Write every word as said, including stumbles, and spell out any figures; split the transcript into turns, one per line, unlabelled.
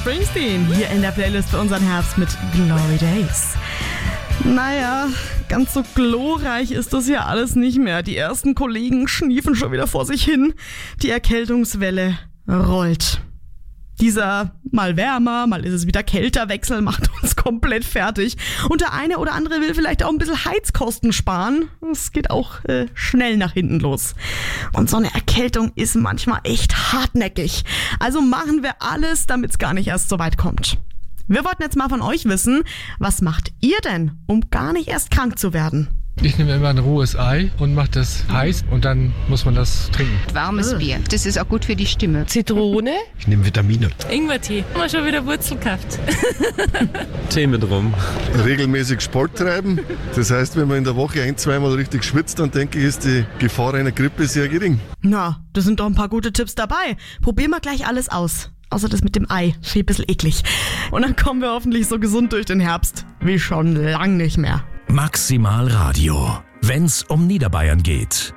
Springsteen hier in der Playlist für unseren Herbst mit Glory Days. Naja, ganz so glorreich ist das ja alles nicht mehr. Die ersten Kollegen schniefen schon wieder vor sich hin. Die Erkältungswelle rollt. Dieser mal wärmer, mal ist es wieder kälter Wechsel macht uns komplett fertig. Und der eine oder andere will vielleicht auch ein bisschen Heizkosten sparen. Es geht auch äh, schnell nach hinten los. Und so eine Erkältung ist manchmal echt hartnäckig. Also machen wir alles, damit es gar nicht erst so weit kommt. Wir wollten jetzt mal von euch wissen, was macht ihr denn, um gar nicht erst krank zu werden?
Ich nehme immer ein rohes Ei und mache das heiß und dann muss man das trinken.
Warmes Bier, das ist auch gut für die Stimme.
Zitrone.
Ich nehme Vitamine.
Ingwertee. Haben wir schon wieder Wurzel gehabt.
Tee mit rum.
Regelmäßig Sport treiben. Das heißt, wenn man in der Woche ein-, zweimal richtig schwitzt, dann denke ich, ist die Gefahr einer Grippe sehr gering.
Na, da sind doch ein paar gute Tipps dabei. Probieren wir gleich alles aus. Außer das mit dem Ei. Viel ein bisschen eklig. Und dann kommen wir hoffentlich so gesund durch den Herbst wie schon lang nicht mehr.
Maximal Radio, wenn's um Niederbayern geht.